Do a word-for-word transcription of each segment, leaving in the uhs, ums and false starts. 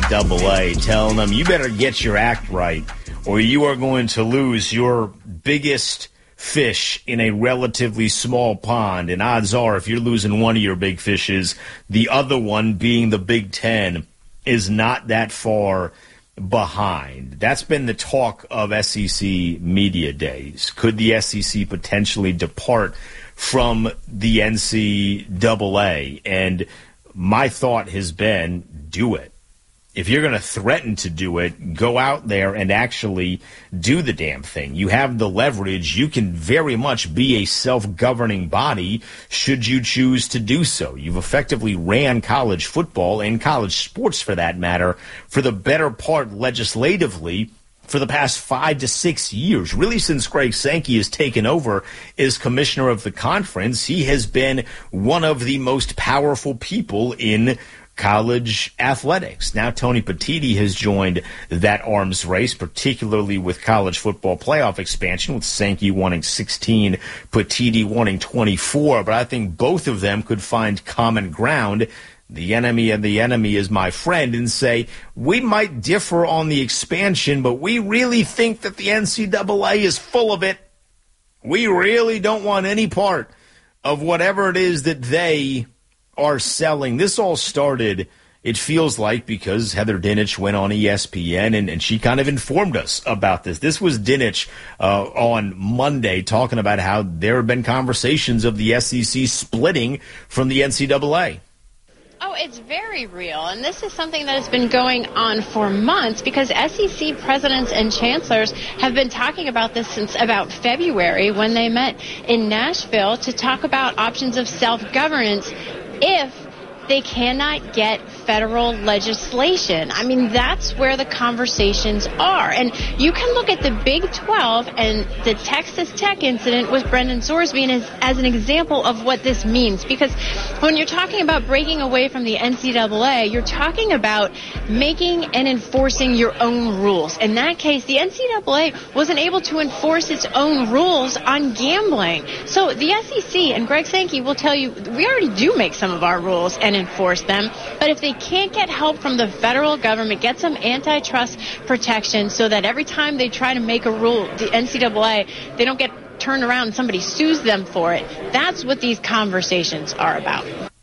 double A, telling them you better get your act right or you are going to lose your biggest fish in a relatively small pond. And odds are, if you're losing one of your big fishes, the other one, being the Big Ten, is not that far behind. That's been the talk of S E C media days. Could the S E C potentially depart from the N C double A? And my thought has been, do it. If you're going to threaten to do it, go out there and actually do the damn thing. You have the leverage. You can very much be a self-governing body should you choose to do so. You've effectively ran college football and college sports, for that matter, for the better part legislatively for the past five to six years. Really, since Greg Sankey has taken over as commissioner of the conference, he has been one of the most powerful people in college athletics. Now Tony Petitti has joined that arms race, particularly with college football playoff expansion, with Sankey wanting sixteen, Petitti wanting twenty-four. But I think both of them could find common ground. The enemy of the enemy is my friend, and say, we might differ on the expansion, but we really think that the N C double A is full of it. We really don't want any part of whatever it is that they are selling. This all started, it feels like, because Heather Dinich went on E S P N and, and she kind of informed us about this. This was Dinich uh, on Monday talking about how there have been conversations of the S E C splitting from the N C double A. Oh, it's very real, and this is something that has been going on for months because S E C presidents and chancellors have been talking about this since about February when they met in Nashville to talk about options of self-governance if they cannot get federal legislation. I mean, that's where the conversations are. And you can look at the Big twelve and the Texas Tech incident with Brendan Sorsby as, as an example of what this means. Because when you're talking about breaking away from the N C double A, you're talking about making and enforcing your own rules. In that case, the N C double A wasn't able to enforce its own rules on gambling. So the S E C and Greg Sankey will tell you, we already do make some of our rules and enforce them. But if they can't get help from the federal government, get some antitrust protection so that every time they try to make a rule, the N C double A, they don't get turned around and somebody sues them for it. That's what these conversations are about.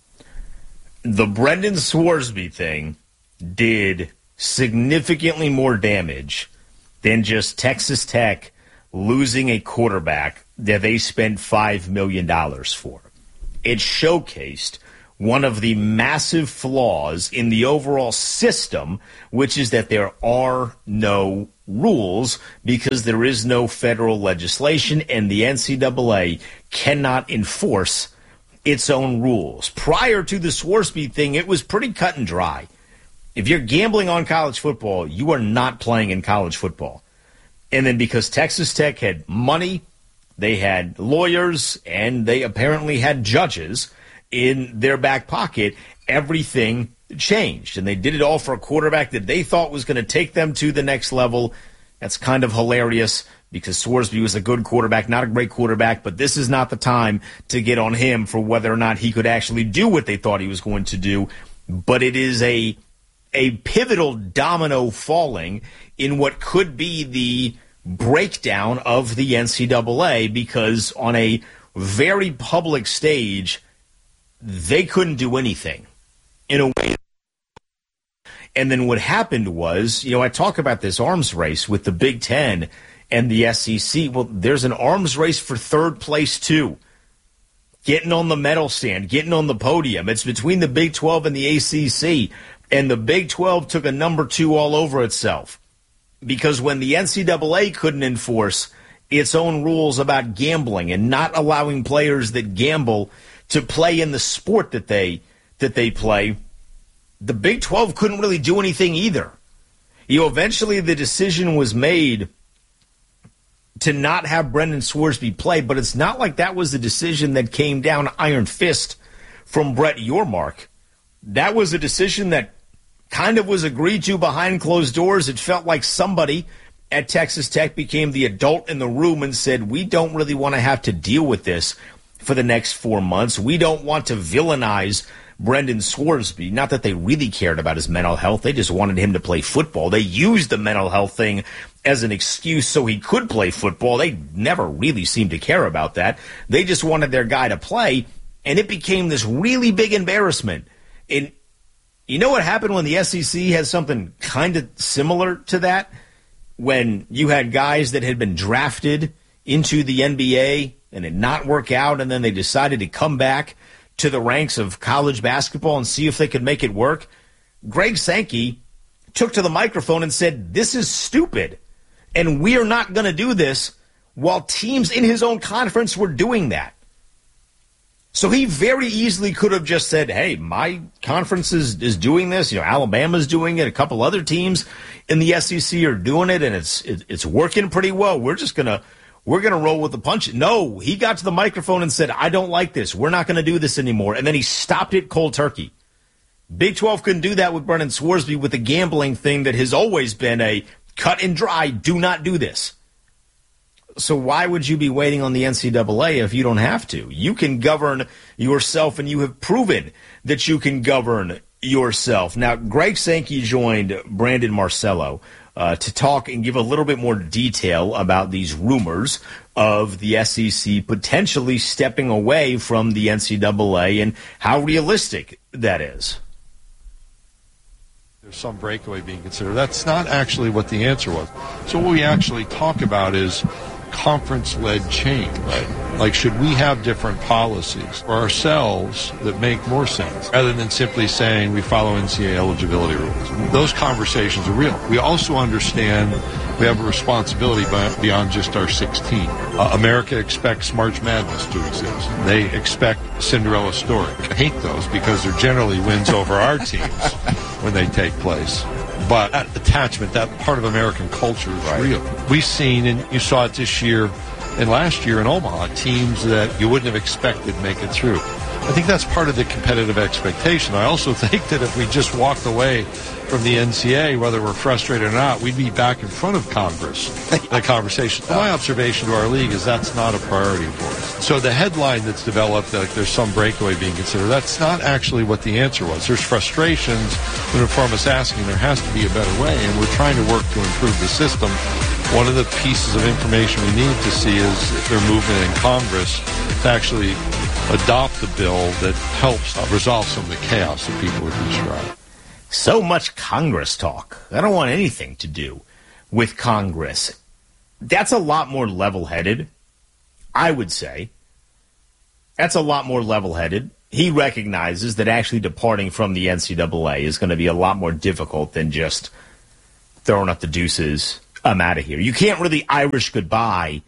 The Brendan Sorsby thing did significantly more damage than just Texas Tech losing a quarterback that they spent five million dollars for. It showcased one of the massive flaws in the overall system, which is that there are no rules because there is no federal legislation and the N C double A cannot enforce its own rules. Prior to the Sorsby thing, it was pretty cut and dry. If you're gambling on college football, you are not playing in college football. And then because Texas Tech had money, they had lawyers, and they apparently had judges in their back pocket, everything changed. And they did it all for a quarterback that they thought was going to take them to the next level. That's kind of hilarious because Sorsby was a good quarterback, not a great quarterback, but this is not the time to get on him for whether or not he could actually do what they thought he was going to do. But it is a a pivotal domino falling in what could be the breakdown of the N C double A, because on a very public stage, they couldn't do anything in a way. And then what happened was, you know, I talk about this arms race with the Big Ten and the S E C. Well, there's an arms race for third place, too. Getting on the medal stand, getting on the podium. It's between the Big twelve and the A C C. And the Big twelve took a number two all over itself. Because when the N C double A couldn't enforce its own rules about gambling and not allowing players that gamble to play in the sport that they that they play, the Big twelve couldn't really do anything either. You know, eventually the decision was made to not have Brendan Sorsby play, but it's not like that was a decision that came down iron fist from Brett Yormark. That was a decision that kind of was agreed to behind closed doors. It felt like somebody at Texas Tech became the adult in the room and said, we don't really want to have to deal with this for the next four months. We don't want to villainize Brendan Swarsby. Not that they really cared about his mental health. They just wanted him to play football. They used the mental health thing as an excuse so he could play football. They never really seemed to care about that. They just wanted their guy to play, and it became this really big embarrassment. And you know what happened when the S E C has something kind of similar to that? When you had guys that had been drafted into the N B A and it not work out, and then they decided to come back to the ranks of college basketball and see if they could make it work. Greg Sankey took to the microphone and said, this is stupid, and we are not going to do this, while teams in his own conference were doing that. So he very easily could have just said, hey, my conference is, is doing this. You know, Alabama's doing it. A couple other teams in the S E C are doing it, and it's it, it's working pretty well. We're just going to we're gonna roll with the punches. No, he got to the microphone and said, I don't like this. We're not going to do this anymore. And then he stopped it cold turkey. Big twelve couldn't do that with Brendan Swarsby with the gambling thing that has always been a cut and dry, do not do this. So why would you be waiting on the N C double A if you don't have to? You can govern yourself, and you have proven that you can govern yourself. Now, Greg Sankey joined Brandon Marcello uh, to talk and give a little bit more detail about these rumors of the S E C potentially stepping away from the N C double A and how realistic that is. There's some breakaway being considered. That's not actually what the answer was. So what we actually talk about is conference-led change. Right. Like, should we have different policies for ourselves that make more sense rather than simply saying we follow N C double A eligibility rules? Those conversations are real. We also understand we have a responsibility beyond just our sixteen. Uh, America expects March Madness to exist. They expect Cinderella story. I hate those because they're generally wins over our teams when they take place. But that attachment, that part of American culture is right. real. We've seen, and you saw it this year and last year in Omaha, teams that you wouldn't have expected make it through. I think that's part of the competitive expectation. I also think that if we just walked away from the N C double A, whether we're frustrated or not, we'd be back in front of Congress in a conversation. My observation to our league is that's not a priority for us. So the headline that's developed, like there's some breakaway being considered, that's not actually what the answer was. There's frustrations when inform us asking there has to be a better way, and we're trying to work to improve the system. One of the pieces of information we need to see is their movement in Congress to actually adopt the bill that helps resolve some of the chaos that people would describe. So much Congress talk. I don't want anything to do with Congress. That's a lot more level-headed, I would say. That's a lot more level-headed. He recognizes that actually departing from the N C double A is going to be a lot more difficult than just throwing up the deuces. I'm out of here. You can't really Irish goodbye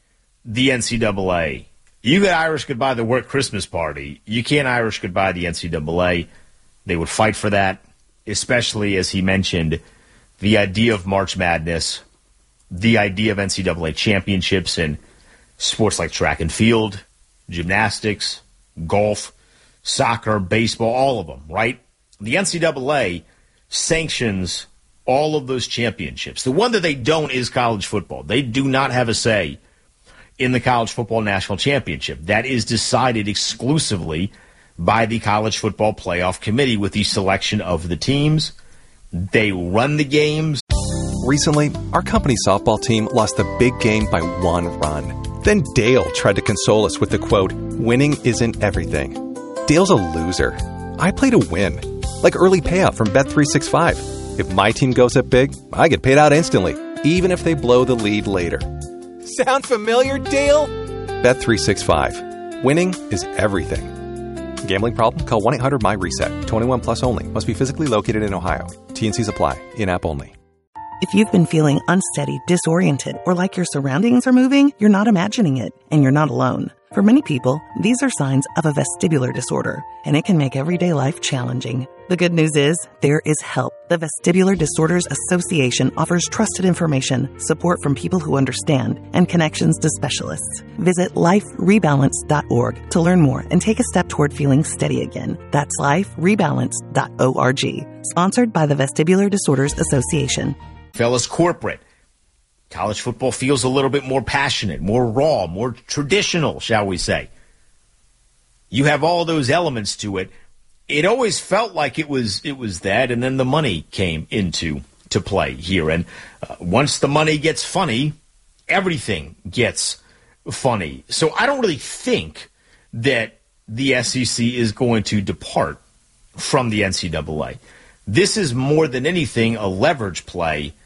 the N C double A. You could Irish goodbye the work Christmas party. You can't Irish goodbye the N C double A. They would fight for that, especially, as he mentioned, the idea of March Madness, the idea of N C double A championships in sports like track and field, gymnastics, golf, soccer, baseball, all of them, right? The N C double A sanctions all of those championships. The one that they don't is college football. They do not have a say in the College Football National Championship. That is decided exclusively by the College Football Playoff Committee with the selection of the teams. They run the games. Recently, our company softball team lost a big game by one run. Then Dale tried to console us with the quote, "Winning isn't everything." Dale's a loser. I play to win. Like early payout from Bet three sixty-five. If my team goes up big, I get paid out instantly, even if they blow the lead later. Sound familiar, Dale? Bet three sixty-five. Winning is everything. Gambling problem? Call one eight hundred M Y reset. twenty-one plus only. Must be physically located in Ohio. T and C's apply. In-app only. If you've been feeling unsteady, disoriented, or like your surroundings are moving, you're not imagining it, and you're not alone. For many people, these are signs of a vestibular disorder, and it can make everyday life challenging. The good news is, there is help. The Vestibular Disorders Association offers trusted information, support from people who understand, and connections to specialists. Visit life rebalance dot org to learn more and take a step toward feeling steady again. That's life rebalance dot org. Sponsored by the Vestibular Disorders Association. Fellas, corporate. College football feels a little bit more passionate, more raw, more traditional, shall we say. You have all those elements to it. it always felt like it was it was that, and then the money came into to play here. And uh, once the money gets funny, everything gets funny. So I don't really think that the S E C is going to depart from the N C double A. This is more than anything a leverage play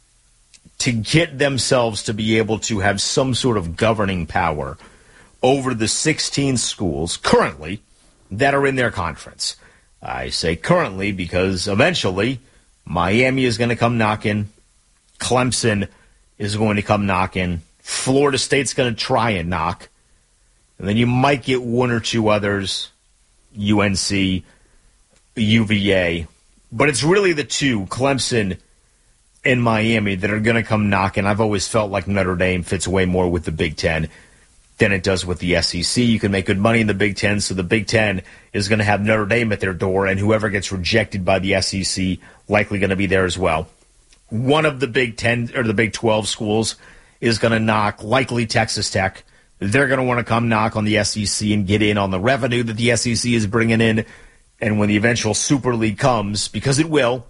to get themselves to be able to have some sort of governing power over the sixteen schools currently that are in their conference. I say currently because eventually Miami is going to come knocking, Clemson is going to come knocking, Florida State's going to try and knock, and then you might get one or two others, U N C, U V A, but it's really the two, Clemson and Miami, that are going to come knocking. I've always felt like Notre Dame fits way more with the Big Ten than it does with the S E C. You can make good money in the Big Ten, so the Big Ten is going to have Notre Dame at their door, and whoever gets rejected by the S E C likely going to be there as well. One of the Big Ten or the Big twelve schools is going to knock, likely Texas Tech. They're going to want to come knock on the S E C and get in on the revenue that the S E C is bringing in. And when the eventual Super League comes, because it will,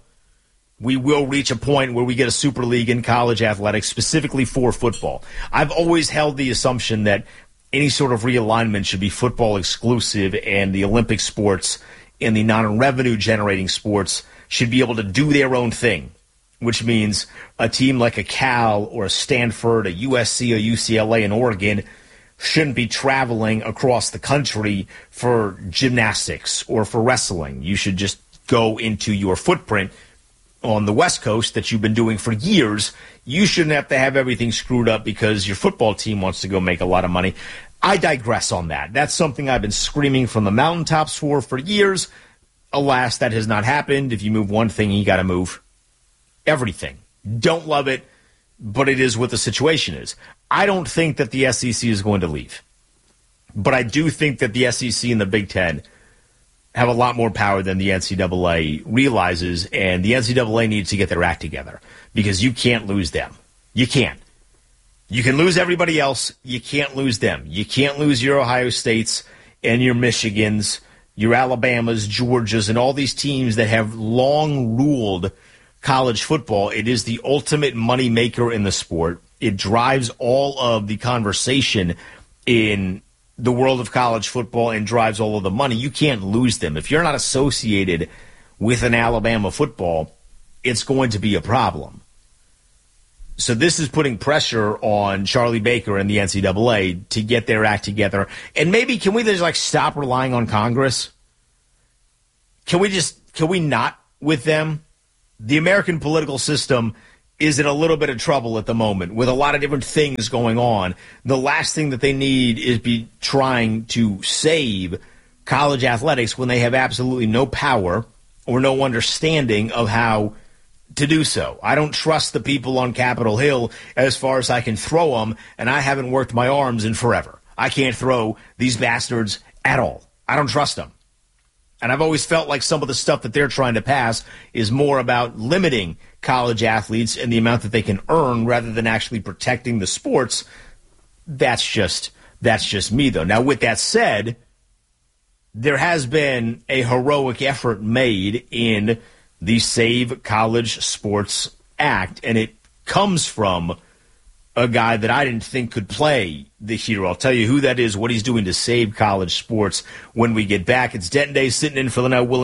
we will reach a point where we get a Super League in college athletics, specifically for football. I've always held the assumption that any sort of realignment should be football exclusive, and the Olympic sports and the non-revenue generating sports should be able to do their own thing, which means a team like a Cal or a Stanford, a U S C, a U C L A, and Oregon shouldn't be traveling across the country for gymnastics or for wrestling. You should just go into your footprint on the West Coast that you've been doing for years. You shouldn't have to have everything screwed up because your football team wants to go make a lot of money. I digress on that. That's something I've been screaming from the mountaintops for for years. Alas, that has not happened. If you move one thing, you got to move everything. Don't love it, but it is what the situation is. I don't think that the S E C is going to leave, but I do think that the S E C and the Big Ten have a lot more power than the N C double A realizes, and the N C double A needs to get their act together because you can't lose them. You can't. You can lose everybody else. You can't lose them. You can't lose your Ohio States and your Michigans, your Alabamas, Georgias, and all these teams that have long ruled college football. It is the ultimate money maker in the sport. It drives all of the conversation in the world of college football and drives all of the money. You can't lose them. If you're not associated with an Alabama football, it's going to be a problem. So this is putting pressure on Charlie Baker and the N C double A to get their act together. And maybe can we just like stop relying on Congress? Can we just, can we not with them? The American political system is in a little bit of trouble at the moment with a lot of different things going on. The last thing that they need is be trying to save college athletics when they have absolutely no power or no understanding of how to do so. I don't trust the people on Capitol Hill as far as I can throw them, and I haven't worked my arms in forever. I can't throw these bastards at all. I don't trust them. And I've always felt like some of the stuff that they're trying to pass is more about limiting college athletes and the amount that they can earn rather than actually protecting the sports. That's just that's just me, though. Now, with that said, there has been a heroic effort made in the Save College Sports Act, and it comes from a guy that I didn't think could play the hero. I'll tell you who that is, what he's doing to save college sports when we get back. It's Denton Day sitting in for Linnell Williams.